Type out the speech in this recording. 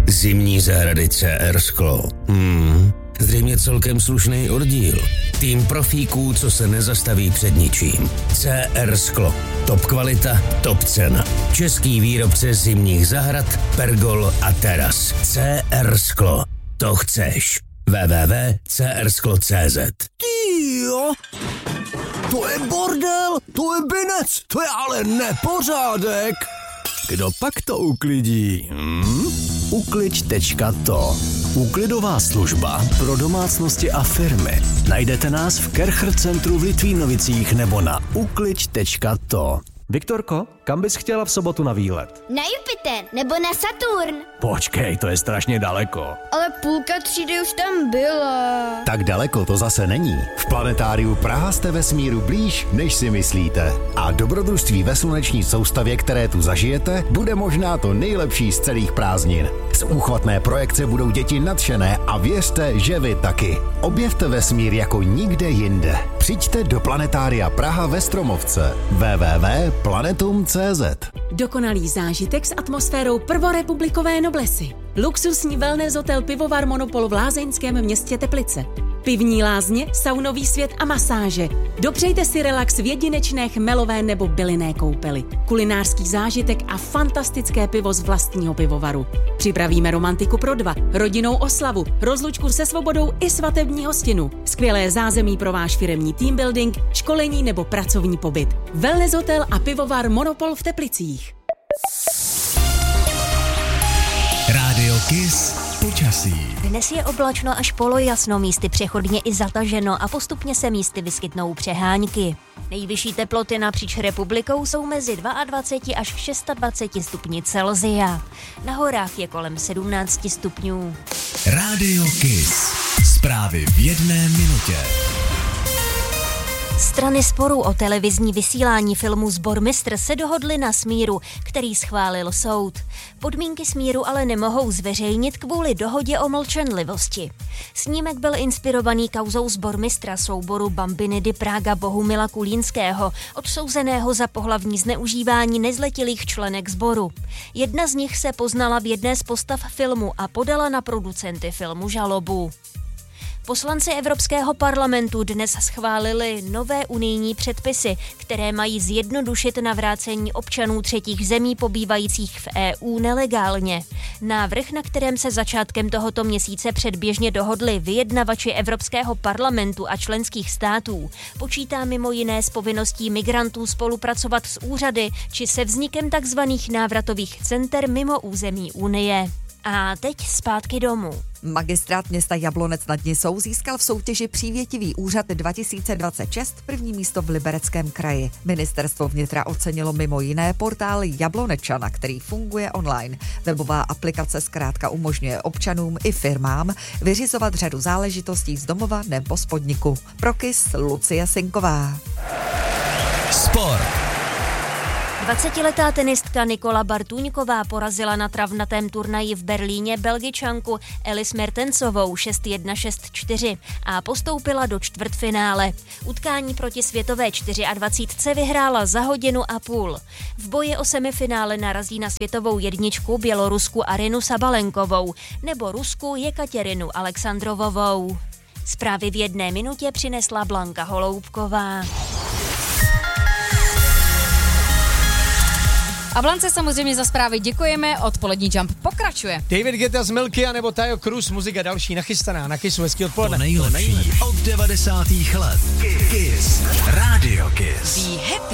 Zimní zahrady CR Sklo. Zřejmě celkem slušný oddíl. Tým profíků, co se nezastaví před ničím. CR Sklo. Top kvalita, top cena. Český výrobce zimních zahrad, pergol a teras. CR Sklo. To chceš. www.crsklo.cz. Tyjo, to je bordel, to je binec, to je ale nepořádek. Kdo pak to uklidí? Ukliď.to. Úklidová služba pro domácnosti a firmy. Najdete nás v Kercher centru v Litvínovicích nebo na ukliď.to. Viktorko, kam bys chtěla v sobotu na výlet? Na Jupiter nebo na Saturn. Počkej, to je strašně daleko. Ale půlka třídy už tam byla. Tak daleko to zase není. V Planetáriu Praha jste vesmíru blíž, než si myslíte. A dobrodružství ve sluneční soustavě, které tu zažijete, bude možná to nejlepší z celých prázdnin. Z úchvatné projekce budou děti nadšené a věřte, že vy taky. Objevte vesmír jako nikde jinde. Přijďte do Planetária Praha ve Stromovce. www.planetum.cz. Dokonalý zážitek s atmosférou prvorepublikové noblesy. Luxusní wellness hotel Pivovar Monopol v lázeňském městě Teplice. Pivní lázně, saunový svět a masáže. Dopřejte si relax v jedinečné chmelové nebo bylinné koupeli. Kulinářský zážitek a fantastické pivo z vlastního pivovaru. Připravíme romantiku pro dva, rodinnou oslavu, rozlučku se svobodou i svatební hostinu. Skvělé zázemí pro váš firemní team building, školení nebo pracovní pobyt. Wellness hotel a pivovar Monopol v Teplicích. Rádio Kiss počasí. Dnes je oblačno až polojasno, místy přechodně i zataženo a postupně se místy vyskytnou přehánky. Nejvyšší teploty napříč republikou jsou mezi 22 až 26 stupni Celsia. Na horách je kolem 17 stupňů. Rádio Kiss. Zprávy v 1 minutě. Strany sporu o televizní vysílání filmu Sbormistr se dohodly na smíru, který schválil soud. Podmínky smíru ale nemohou zveřejnit kvůli dohodě o mlčenlivosti. Snímek byl inspirovaný kauzou Sbormistra souboru Bambinidy Prága Bohumila Kulínského, odsouzeného za pohlavní zneužívání nezletilých členek sboru. Jedna z nich se poznala v jedné z postav filmu a podala na producenty filmu žalobu. Poslanci Evropského parlamentu dnes schválili nové unijní předpisy, které mají zjednodušit navrácení občanů třetích zemí pobývajících v EU nelegálně. Návrh, na kterém se začátkem tohoto měsíce předběžně dohodli vyjednavači Evropského parlamentu a členských států, počítá mimo jiné s povinností migrantů spolupracovat s úřady či se vznikem tzv. Návratových center mimo území Unie. A teď zpátky domů. Magistrát města Jablonec nad Nisou získal v soutěži Přívětivý úřad 2026 první místo v Libereckém kraji. Ministerstvo vnitra ocenilo mimo jiné portál Jablonečana, který funguje online. Webová aplikace zkrátka umožňuje občanům i firmám vyřizovat řadu záležitostí z domova nebo z podniku. Pro KIS Lucie Sinková. Sport. 20letá tenistka Nikola Bartůňková porazila na travnatém turnaji v Berlíně Belgičanku Elis Mertensovou 6-1, 6-4 a postoupila do čtvrtfinále. Utkání proti světové 24 vyhrála za hodinu a půl. V boji o semifinále narazí na světovou jedničku Bělorusku Arinu Sabalenkovou nebo Rusku Jekaterinu Alexandrovovou. Zprávy v 1 minutě přinesla Blanka Holoubková. A Blance samozřejmě za zprávy děkujeme, odpolední Jump pokračuje. David Guetta z Milky a nebo Tayo Cruz, muzika další nachystaná na Kissu, hezký odpoledne. To nejlepší od 90. let. Kiss. Radio Kiss. Be happy.